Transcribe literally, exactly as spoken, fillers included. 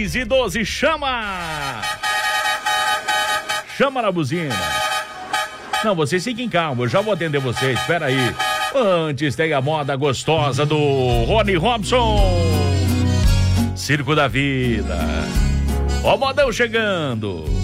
seis e doze, chama! Chama na buzina. Não, vocês fiquem calmos, eu já vou atender vocês, espera aí. Antes tem a moda gostosa do Rony Robson. Circo da Vida. Ó, modão chegando.